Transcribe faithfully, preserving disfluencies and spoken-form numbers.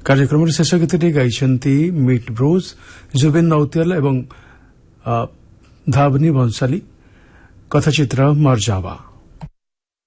कार्यक्रम शेष गीतटी गाइछन्ती मिट ब्रोज जुबिन नौतियाल एवं धावनी बंशाली कथाचित्र मर्जावा।